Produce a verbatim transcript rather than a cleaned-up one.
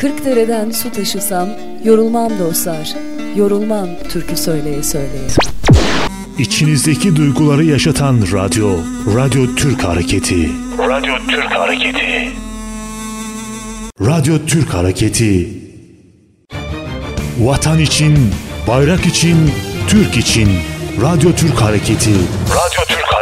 Kırk dereden su taşısam yorulmam dostlar, yorulmam türkü söyleye söyleye. İçinizdeki duyguları yaşatan radyo, Radyo Türk Hareketi. Radyo Türk Hareketi. Radyo Türk Hareketi. Vatan için, bayrak için, Türk için. Radyo Türk Hareketi. Radyo Türk Hareketi.